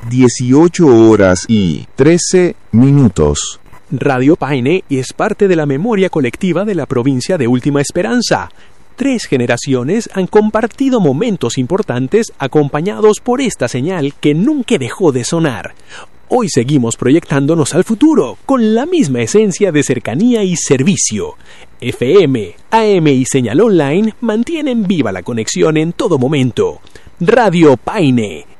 18:13. Radio Paine es parte de la memoria colectiva de la provincia de Última Esperanza. 3 generaciones han compartido momentos importantes acompañados por esta señal que nunca dejó de sonar. Hoy seguimos proyectándonos al futuro con la misma esencia de cercanía y servicio. FM, AM y señal online mantienen viva la conexión en todo momento. Radio Paine,